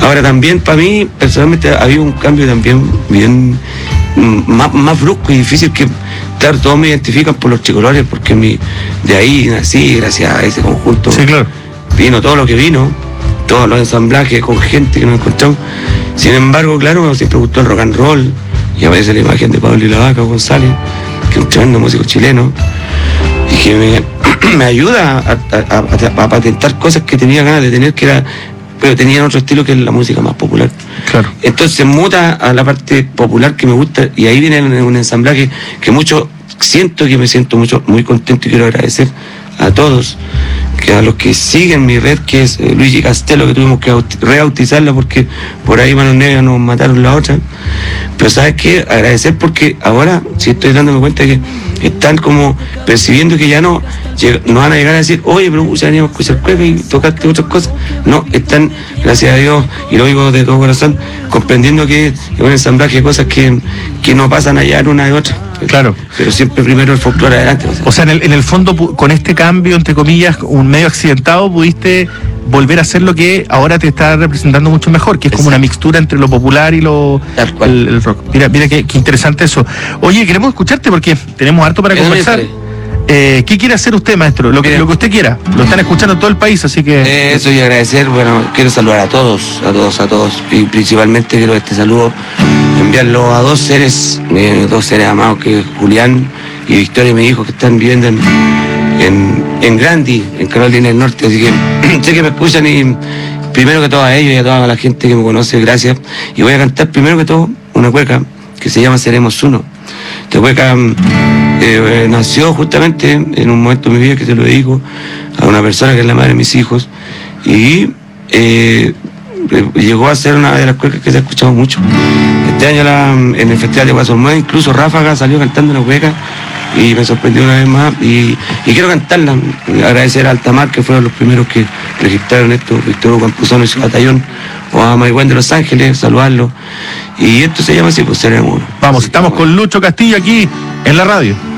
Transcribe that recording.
Ahora también, para mí, personalmente, había un cambio también bien más brusco y difícil que, claro, todos me identifican por los tricolores, porque de ahí nací, gracias a ese conjunto. Sí, claro. Vino todo lo que vino, todos los ensamblajes con gente que nos encontramos. Sin embargo, claro, siempre gustó el rock and roll, y aparece la imagen de Pablo y la Vaca González, que es un tremendo músico chileno, y que me ayuda a patentar cosas que tenía ganas de tener, pero tenían otro estilo que es la música más popular. Claro. Entonces muta a la parte popular que me gusta, y ahí viene un ensamblaje que mucho me siento muy contento, y quiero agradecer a todos, que a los que siguen mi red, que es Luigi Castelo, que tuvimos que rebautizarla porque por ahí Manos Negras nos mataron la otra. Pero ¿sabes qué? Agradecer, porque ahora sí estoy dándome cuenta que están como percibiendo que ya no van a llegar a decir, oye, pero ya veníamos a escuchar cueca y tocaste otras cosas. No, están, gracias a Dios, y lo digo de todo corazón, comprendiendo que es un ensamblaje de cosas que no pasan allá en una de otra. Claro. Pero siempre primero el folclore adelante. O sea, en el fondo, con este cambio, entre comillas, un medio accidentado, pudiste volver a hacer lo que ahora te está representando mucho mejor, que es como una mixtura entre lo popular y el rock. Mira qué interesante eso. Oye, queremos escucharte porque tenemos harto para conversar. ¿Qué quiere hacer usted, maestro? Lo que usted quiera. Lo están escuchando en todo el país, así que... Eso, y agradecer, quiero saludar a todos, y principalmente quiero este saludo enviarlo a dos seres amados, que es Julián y Victoria, mi hijo, que están viviendo en Grandi, en Carolina del Norte, así que sé que me escuchan, y primero que todo a ellos y a toda la gente que me conoce, gracias. Y voy a cantar primero que todo una cueca que se llama Seremos Uno. Esta cueca nació justamente en un momento de mi vida que se lo dedico a una persona que es la madre de mis hijos, y llegó a ser una de las cuecas que se ha escuchado mucho. Este año en el Festival de Guasomé, incluso Ráfaga salió cantando una cueca y me sorprendió una vez más, y quiero cantarla. Agradecer a Altamar, que fueron los primeros que registraron esto, Víctor Hugo Campuzano y su batallón, o a Maigüen de Los Ángeles, saludarlo. Y esto se llama así, pues Seremos Uno. Vamos, estamos con Lucho Castillo aquí en la radio.